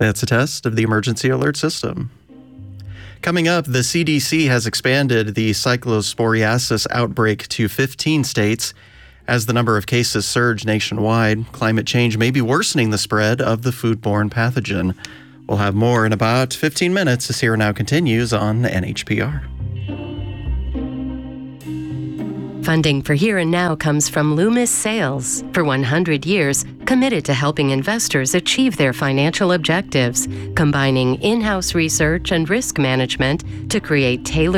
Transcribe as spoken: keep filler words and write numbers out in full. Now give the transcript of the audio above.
That's a test of the emergency alert system. Coming up, the C D C has expanded the cyclosporiasis outbreak to fifteen states. As the number of cases surge nationwide, climate change may be worsening the spread of the foodborne pathogen. We'll have more in about fifteen minutes as Here and Now continues on N H P R. Funding for Here and Now comes from Loomis Sales. For one hundred years, committed to helping investors achieve their financial objectives, combining in-house research and risk management to create tailored